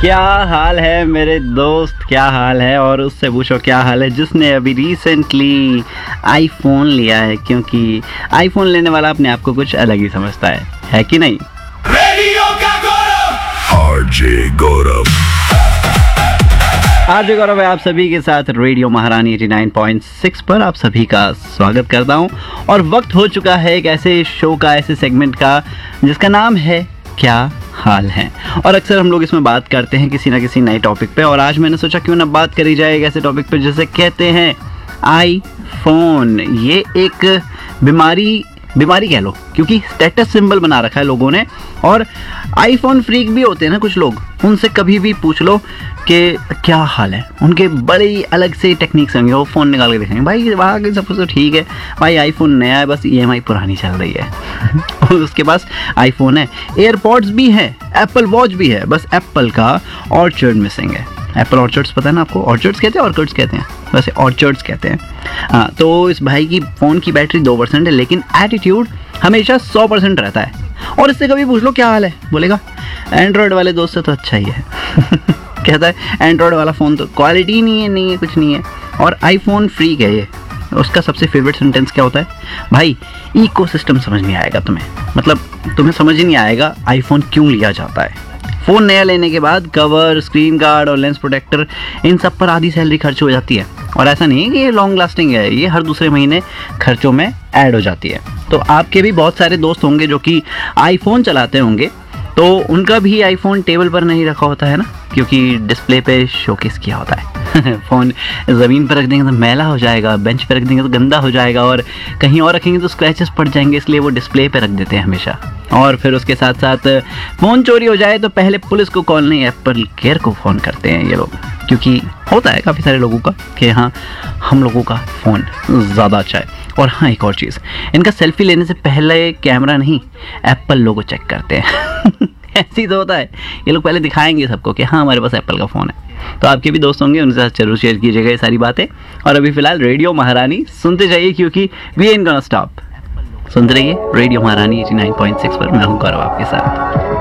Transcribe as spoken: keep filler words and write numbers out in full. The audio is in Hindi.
क्या हाल है मेरे दोस्त, क्या हाल है? और उससे पूछो क्या हाल है जिसने अभी रिसेंटली आईफोन लिया है, क्योंकि आईफोन लेने वाला अपने आप को कुछ अलग ही समझता है, है कि नहीं? रेडियो का गौरव आरजे गौरव आज गौरव है आप सभी के साथ रेडियो महारानी नवासी पॉइंट सिक्स पर आप सभी का स्वागत करता हूं। और वक्त हो चुका है एक ऐसे शो का, ऐसे सेगमेंट का जिसका नाम है क्या हाल है। और अक्सर हम लोग इसमें बात करते हैं किसी ना किसी नए टॉपिक पे, और आज मैंने सोचा क्यों ना बात करी जाए एक ऐसे टॉपिक पे जिसे कहते हैं आईफोन। ये एक बीमारी बीमारी कह लो, क्योंकि स्टेटस सिंबल बना रखा है लोगों ने। और आईफोन फ्रीक भी होते हैं ना कुछ लोग, उनसे कभी भी पूछ लो कि क्या हाल है, उनके बड़े अलग से टेक्निक्स होंगे। वो फ़ोन निकाल के दिखाएंगे, भाई वहाँ के सब कुछ तो ठीक है भाई, आईफोन नया है, बस ईएमआई पुरानी चल रही है और उसके पास आईफोन है। एयरपॉड्स भी है, एप्पल वॉच भी है, बस एप्पल का ऑर्चर्ड मिसिंग है। एप्पल ऑर्चर्ड्स पता है ना आपको? ऑर्चर्ड्स कहते हैं, ऑर्चर्ड्स कहते हैं, वैसे ऑर्चर्ड्स कहते हैं। हाँ, तो इस भाई की फ़ोन की बैटरी दो परसेंट है, लेकिन एटीट्यूड हमेशा सौ परसेंट रहता है। और इससे कभी पूछ लो क्या हाल है, बोलेगा एंड्रॉयड वाले दोस्त से तो अच्छा ही है कहता है एंड्रॉयड वाला फ़ोन तो क्वालिटी नहीं है, नहीं है, कुछ नहीं है। और आईफोन फ्रीक है ये। उसका सबसे फेवरेट सेंटेंस क्या होता है? भाई इकोसिस्टम समझ नहीं आएगा तुम्हें, मतलब तुम्हें समझ ही नहीं आएगा आईफोन क्यों लिया जाता है। फ़ोन नया लेने के बाद कवर, स्क्रीन गार्ड और लेंस प्रोटेक्टर, इन सब पर आधी सैलरी खर्च हो जाती है। और ऐसा नहीं है कि ये लॉन्ग लास्टिंग है, ये हर दूसरे महीने खर्चों में ऐड हो जाती है। तो आपके भी बहुत सारे दोस्त होंगे जो कि आईफोन चलाते होंगे, तो उनका भी आईफोन टेबल पर नहीं रखा होता है ना, क्योंकि डिस्प्ले पे शोकेस किया होता है फ़ोन ज़मीन पर रख देंगे तो मैला हो जाएगा, बेंच पर रख देंगे तो गंदा हो जाएगा, और कहीं और रखेंगे तो स्क्रैचेस पड़ जाएंगे, इसलिए वो डिस्प्ले पे रख देते हैं हमेशा। और फिर उसके साथ साथ फ़ोन चोरी हो जाए तो पहले पुलिस को कॉल नहीं, एप्पल केयर को फ़ोन करते हैं ये लोग, क्योंकि होता है काफ़ी सारे लोगों का कि हाँ हम लोगों का फ़ोन ज़्यादा अच्छा है। और हाँ, एक और चीज़, इनका सेल्फी लेने से पहले कैमरा नहीं, एप्पल लोगो चेक करते हैं ऐसी तो होता है, ये लोग पहले दिखाएंगे सबको कि हाँ हमारे पास एप्पल का फ़ोन है। तो आपके भी दोस्त होंगे, उनके साथ जरूर शेयर कीजिएगा ये सारी बातें। और अभी फ़िलहाल रेडियो महारानी सुनते जाइए, क्योंकि वी एंट गोना स्टॉप। सुनते रहिए रेडियो महारानी नवासी पॉइंट सिक्स पर। मैं हूँ गौरव आपके साथ।